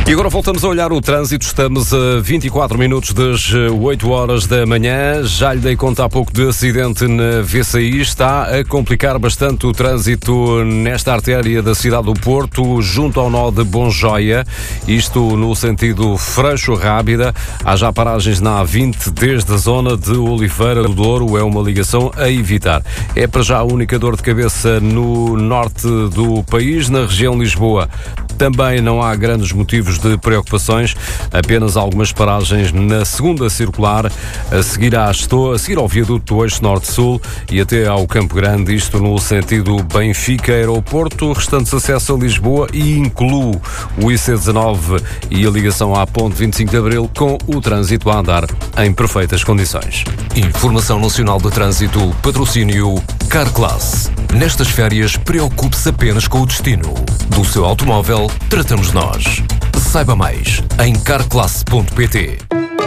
E agora voltamos a olhar o trânsito. Estamos a 24 minutos das 8 horas da manhã. Já lhe dei conta há pouco de acidente na VCI. Está a complicar bastante o trânsito nesta artéria da cidade do Porto, junto ao nó de Bonjoia. Isto no sentido Freixo-Rábida. Há já paragens na A20 desde a zona de Oliveira do Douro. É uma ligação a evitar. É para já a única dor de cabeça no norte do país. Na região de Lisboa também não há grandes motivos de preocupações, apenas algumas paragens na segunda circular, a seguir ao viaduto do Eixo Norte-Sul e até ao Campo Grande, isto no sentido Benfica-Aeroporto, restantes acesso a Lisboa e inclui o IC19 e a ligação à Ponte 25 de Abril com o trânsito a andar em perfeitas condições. Informação Nacional de Trânsito, patrocínio Carclass. Nestas férias, preocupe-se apenas com o destino. Do seu automóvel, tratamos nós. Saiba mais em carclass.pt.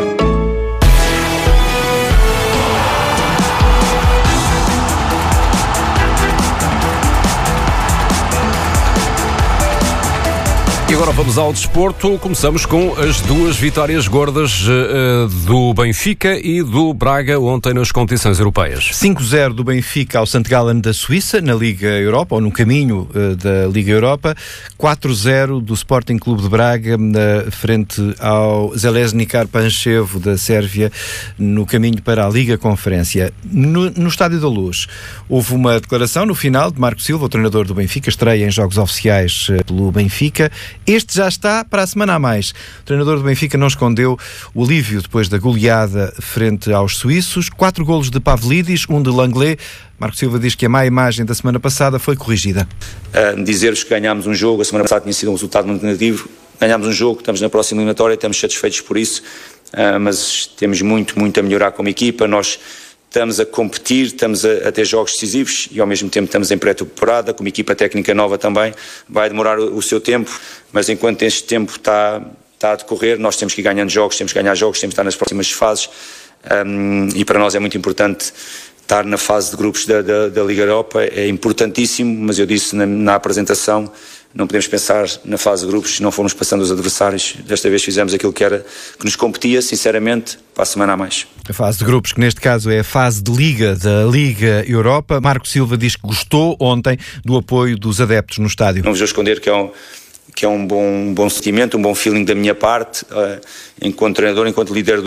E agora vamos ao desporto. Começamos com as duas vitórias gordas do Benfica e do Braga ontem nas competições europeias. 5-0 do Benfica ao St. Gallen da Suíça, na Liga Europa, ou no caminho da Liga Europa. 4-0 do Sporting Clube de Braga frente ao Željezničar Pančevo da Sérvia, no caminho para a Liga Conferência. No Estádio da Luz, houve uma declaração no final de Marco Silva, o treinador do Benfica, estreia em jogos oficiais pelo Benfica. Este já está para a semana a mais. O treinador do Benfica não escondeu o alívio depois da goleada frente aos suíços. 4 golos de Pavlidis, 1 de Langlais. Marco Silva diz que a má imagem da semana passada foi corrigida. Dizer-vos que ganhámos um jogo, a semana passada tinha sido um resultado muito negativo. Ganhámos um jogo, estamos na próxima eliminatória, estamos satisfeitos por isso, mas temos muito a melhorar como equipa. Nós estamos a competir, estamos a ter jogos decisivos e ao mesmo tempo estamos em pré-temporada, com uma equipa técnica nova também. Vai demorar o seu tempo, mas enquanto este tempo está a decorrer, nós temos que ir ganhando jogos, temos que ganhar jogos, temos que estar nas próximas fases, e para nós é muito importante estar na fase de grupos da Liga Europa. É importantíssimo, mas eu disse na apresentação, não podemos pensar na fase de grupos se não formos passando os adversários. Desta vez fizemos aquilo que nos competia, sinceramente, para a semana a mais. A fase de grupos, que neste caso é a fase de Liga da Liga Europa. Marco Silva diz que gostou ontem do apoio dos adeptos no estádio. Não vos vou esconder que é um bom sentimento, um bom feeling da minha parte, enquanto treinador, enquanto líder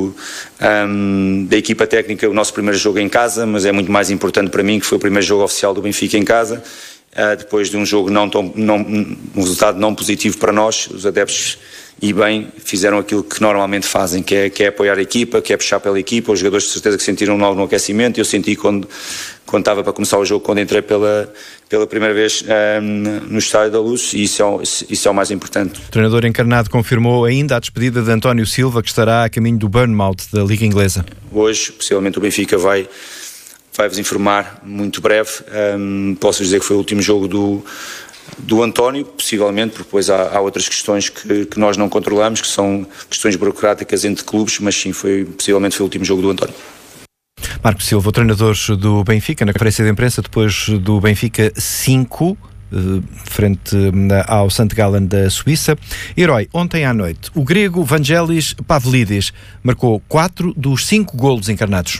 da equipa técnica. O nosso primeiro jogo é em casa, mas é muito mais importante para mim, que foi o primeiro jogo oficial do Benfica em casa. Depois de um jogo um resultado não positivo para nós, os adeptos, e bem, fizeram aquilo que normalmente fazem, que é apoiar a equipa, que é puxar pela equipa. Os jogadores de certeza que sentiram logo no aquecimento. Eu senti quando estava para começar o jogo, quando entrei pela primeira vez no Estádio da Luz, e isso é o mais importante. O treinador encarnado confirmou ainda a despedida de António Silva, que estará a caminho do Bournemouth da Liga Inglesa. Hoje, possivelmente, o Benfica vai-vos informar muito breve. Posso dizer que foi o último jogo do António, possivelmente, porque depois há outras questões que nós não controlamos, que são questões burocráticas entre clubes, mas sim, possivelmente foi o último jogo do António. Marco Silva, o treinador do Benfica, na conferência de imprensa depois do Benfica 5, frente ao St. Gallen da Suíça. Herói, ontem à noite, o grego Vangelis Pavlidis marcou 4 dos 5 golos encarnados.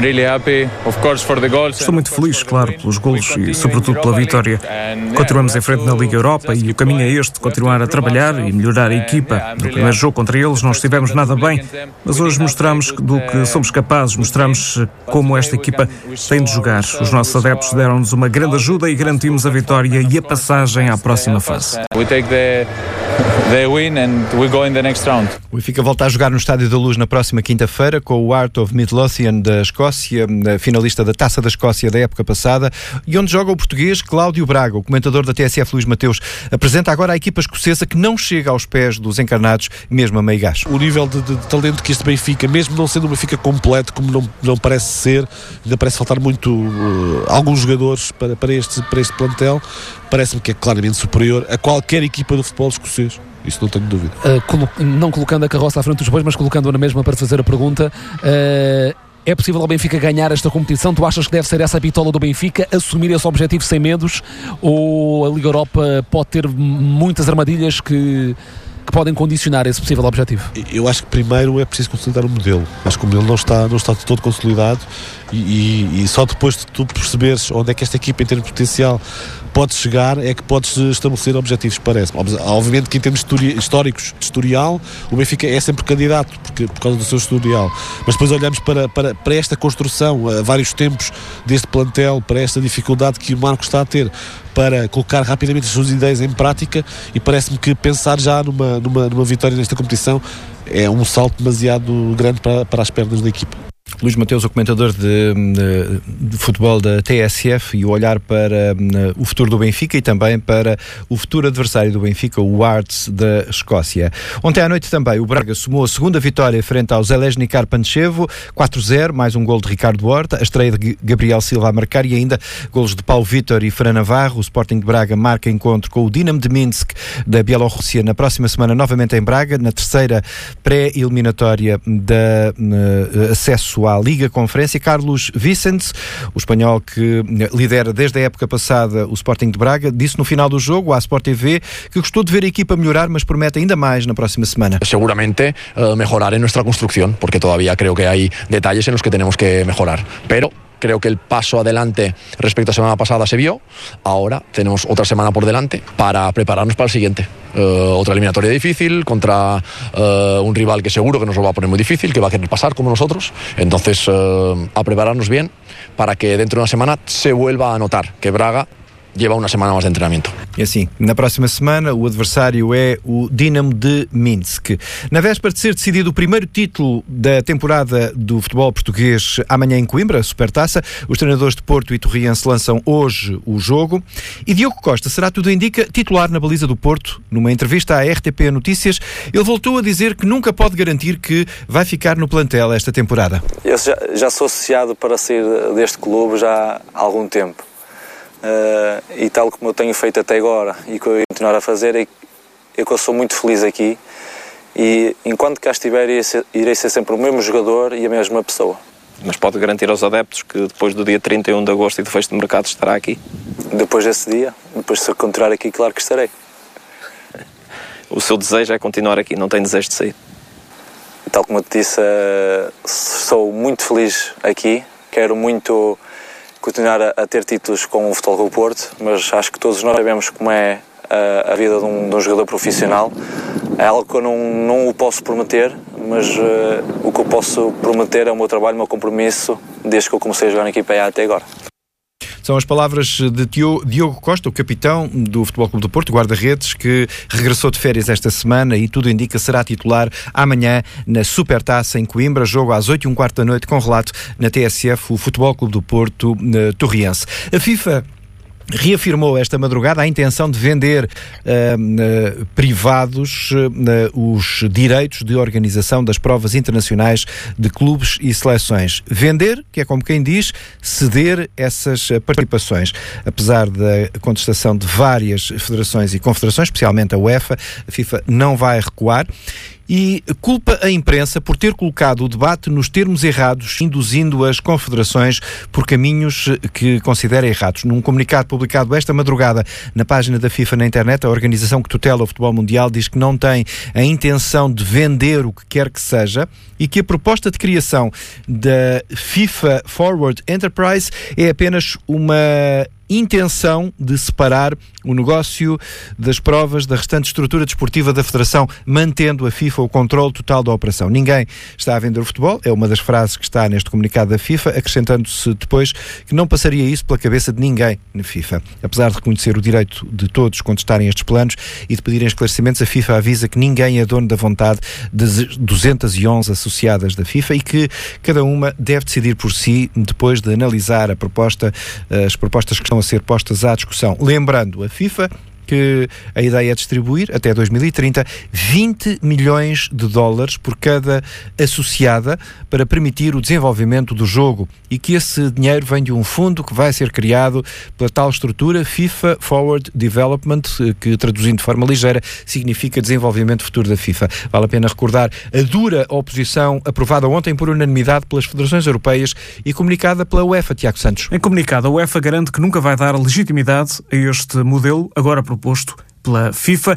Estou muito feliz, claro, pelos golos e sobretudo pela vitória. Continuamos em frente na Liga Europa e o caminho é este, continuar a trabalhar e melhorar a equipa. No primeiro jogo contra eles não estivemos nada bem, mas hoje mostramos do que somos capazes, mostramos como esta equipa tem de jogar. Os nossos adeptos deram-nos uma grande ajuda e garantimos a vitória e a passagem à próxima fase. O Benfica volta a jogar no Estádio da Luz na próxima quinta-feira com o Heart of Midlothian da Escócia, finalista da Taça da Escócia da época passada, e onde joga o português Cláudio Braga. O comentador da TSF, Luís Mateus, apresenta agora a equipa escocesa, que não chega aos pés dos encarnados, mesmo a meio gás. O nível de talento que este Benfica, mesmo não sendo um Benfica completo, como não parece ser, ainda parece faltar muito alguns jogadores para este plantel. Parece-me que é claramente superior a qualquer equipa do futebol escocês. Isso não tenho dúvida. Não colocando a carroça à frente dos bois, mas colocando-a na mesma para fazer a pergunta. É possível ao Benfica ganhar esta competição? Tu achas que deve ser essa a bitola do Benfica, assumir esse objetivo sem medos? Ou a Liga Europa pode ter muitas armadilhas que que podem condicionar esse possível objetivo? Eu acho que primeiro é preciso consolidar o modelo. Acho que o modelo não está de todo consolidado e só depois de tu perceberes onde é que esta equipa em termos de potencial pode chegar é que podes estabelecer objetivos, parece. Obviamente que em termos históricos de historial o Benfica é sempre candidato por causa do seu historial, mas depois olhamos para esta construção a vários tempos deste plantel, para esta dificuldade que o Marco está a ter para colocar rapidamente as suas ideias em prática, e parece-me que pensar já numa vitória nesta competição é um salto demasiado grande para as pernas da equipa. Luís Mateus, o comentador de futebol da TSF, e o olhar para o futuro do Benfica e também para o futuro adversário do Benfica, o Hearts da Escócia. Ontem à noite também o Braga somou a segunda vitória frente ao Željezničar Pančevo, 4-0, mais um gol de Ricardo Horta, a estreia de Gabriel Silva a marcar e ainda golos de Paulo Vítor e Fran Navarro. O Sporting de Braga marca encontro com o Dinamo de Minsk da Bielorrússia na próxima semana, novamente em Braga, na terceira pré-eliminatória da acesso à Liga Conferência. Carlos Vicente, o espanhol que lidera desde a época passada o Sporting de Braga, disse no final do jogo à Sport TV que gostou de ver a equipa melhorar, mas promete ainda mais na próxima semana. Seguramente mejorar en nuestra construcción, porque todavía creo que hay detalles en los que tenemos que mejorar, pero creo que el paso adelante respecto a la semana pasada se vio. Ahora tenemos otra semana por delante para prepararnos para el siguiente. Otra eliminatoria difícil contra un rival que seguro que nos lo va a poner muy difícil, que va a querer pasar como nosotros. Entonces, a prepararnos bien para que dentro de una semana se vuelva a notar que Braga lleva uma semana mais de treinamento. E assim, na próxima semana o adversário é o Dinamo de Minsk. Na véspera de ser decidido o primeiro título da temporada do futebol português amanhã em Coimbra, Supertaça, os treinadores de Porto e Torriense lançam hoje o jogo e Diogo Costa será, tudo indica, titular na baliza do Porto. Numa entrevista à RTP Notícias, ele voltou a dizer que nunca pode garantir que vai ficar no plantel esta temporada. Eu já sou associado para sair deste clube já há algum tempo. E tal como eu tenho feito até agora e que eu vou continuar a fazer, é que eu sou muito feliz aqui e enquanto cá estiver irei ser sempre o mesmo jogador e a mesma pessoa. Mas pode garantir aos adeptos que depois do dia 31 de agosto e do fecho de mercado estará aqui? Depois desse dia, depois se eu continuar aqui, claro que estarei. O seu desejo é continuar aqui, não tem desejo de sair? Tal como eu te disse, sou muito feliz aqui, quero muito continuar a ter títulos com o Futebol Clube do Porto, mas acho que todos nós sabemos como é a vida de um jogador profissional. É algo que eu não o posso prometer, mas o que eu posso prometer é o meu trabalho, o meu compromisso, desde que eu comecei a jogar na equipa até agora. São as palavras de Diogo Costa, o capitão do Futebol Clube do Porto, guarda-redes, que regressou de férias esta semana e tudo indica será titular amanhã na Supertaça em Coimbra, jogo às 8h15 da noite com relato na TSF, o Futebol Clube do Porto Torriense. A FIFA reafirmou esta madrugada a intenção de vender privados os direitos de organização das provas internacionais de clubes e seleções. Vender, que é como quem diz, ceder essas participações. Apesar da contestação de várias federações e confederações, especialmente a UEFA, a FIFA não vai recuar. E culpa a imprensa por ter colocado o debate nos termos errados, induzindo as confederações por caminhos que considera errados. Num comunicado publicado esta madrugada na página da FIFA na internet, a organização que tutela o futebol mundial diz que não tem a intenção de vender o que quer que seja e que a proposta de criação da FIFA Forward Enterprise é apenas uma intenção de separar o negócio das provas da restante estrutura desportiva da Federação, mantendo a FIFA o controle total da operação. Ninguém está a vender o futebol, é uma das frases que está neste comunicado da FIFA, acrescentando-se depois que não passaria isso pela cabeça de ninguém na FIFA. Apesar de reconhecer o direito de todos contestarem estes planos e de pedirem esclarecimentos, a FIFA avisa que ninguém é dono da vontade das 211 associadas da FIFA e que cada uma deve decidir por si depois de analisar as propostas que estão a ser postas à discussão. Lembrando a FIFA que a ideia é distribuir até 2030 $20 milhões por cada associada para permitir o desenvolvimento do jogo e que esse dinheiro vem de um fundo que vai ser criado pela tal estrutura FIFA Forward Development, que traduzindo de forma ligeira significa desenvolvimento futuro da FIFA. Vale a pena recordar a dura oposição aprovada ontem por unanimidade pelas federações europeias e comunicada pela UEFA. Tiago Santos. Em comunicado, a UEFA garante que nunca vai dar legitimidade a este modelo agora proposto pela FIFA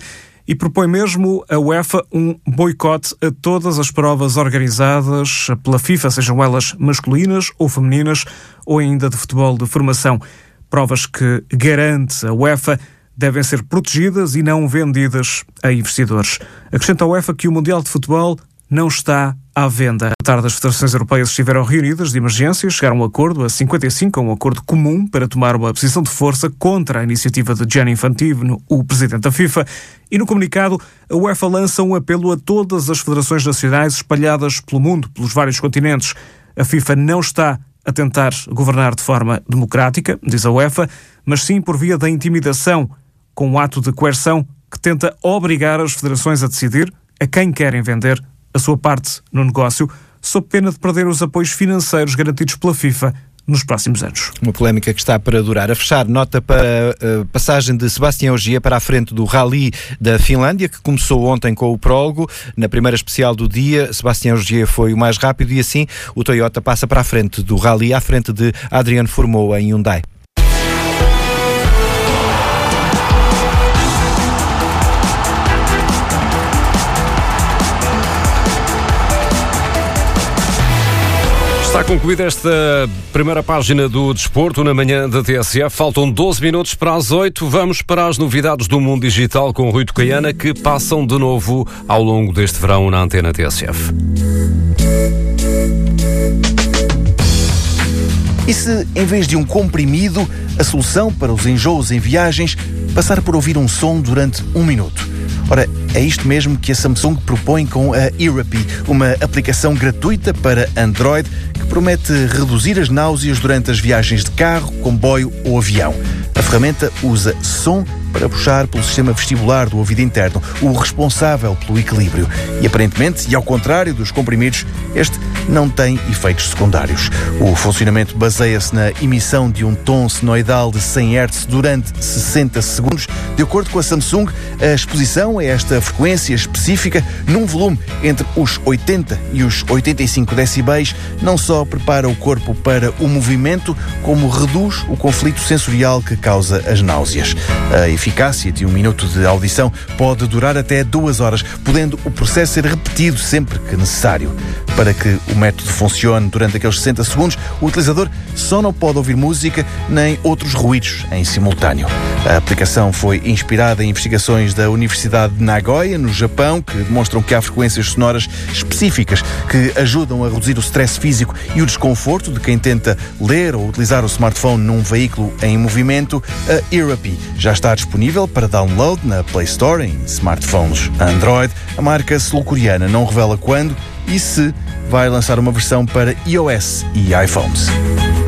e propõe mesmo a UEFA um boicote a todas as provas organizadas pela FIFA, sejam elas masculinas ou femininas, ou ainda de futebol de formação. Provas que, garante a UEFA, devem ser protegidas e não vendidas a investidores. Acrescenta a UEFA que o Mundial de Futebol não está à venda. À tarde, as federações europeias estiveram reunidas de emergência, chegaram a um acordo, a 55, um acordo comum para tomar uma posição de força contra a iniciativa de Gianni Infantino, o presidente da FIFA, e no comunicado a UEFA lança um apelo a todas as federações nacionais espalhadas pelo mundo, pelos vários continentes. A FIFA não está a tentar governar de forma democrática, diz a UEFA, mas sim por via da intimidação, com um ato de coerção que tenta obrigar as federações a decidir a quem querem vender a sua parte no negócio, sob pena de perder os apoios financeiros garantidos pela FIFA nos próximos anos. Uma polémica que está para durar. A fechar, nota para a passagem de Sebastián Ogier para a frente do Rally da Finlândia, que começou ontem com o prólogo. Na primeira especial do dia, Sebastián Ogier foi o mais rápido e assim o Toyota passa para a frente do Rally, à frente de Adrian Formoa em Hyundai. Está concluída esta primeira página do Desporto na manhã da TSF. Faltam 12 minutos para as 8. Vamos para as novidades do mundo digital com Rui Tocaiana, que passam de novo ao longo deste verão na Antena TSF. E se, em vez de um comprimido, a solução para os enjoos em viagens, passar por ouvir um som durante 1 minuto? Ora, é isto mesmo que a Samsung propõe com a Earapy, uma aplicação gratuita para Android que promete reduzir as náuseas durante as viagens de carro, comboio ou avião. A ferramenta usa som para puxar pelo sistema vestibular do ouvido interno, o responsável pelo equilíbrio. E aparentemente, e ao contrário dos comprimidos, este não tem efeitos secundários. O funcionamento baseia-se na emissão de um tom senoidal de 100 Hz durante 60 segundos. De acordo com a Samsung, a exposição a esta frequência específica, num volume entre os 80 e os 85 decibéis, não só prepara o corpo para o movimento, como reduz o conflito sensorial que causa as náuseas. A eficácia de 1 minuto de audição pode durar até 2 horas, podendo o processo ser repetido sempre que necessário. Para que o método funcione durante aqueles 60 segundos, o utilizador só não pode ouvir música nem outros ruídos em simultâneo. A aplicação foi inspirada em investigações da Universidade de Nagoya, no Japão, que demonstram que há frequências sonoras específicas que ajudam a reduzir o stress físico e o desconforto de quem tenta ler ou utilizar o smartphone num veículo em movimento. A Earapy já está disponível para download na Play Store em smartphones Android. A marca sul-coreana não revela quando e se vai lançar uma versão para iOS e iPhones.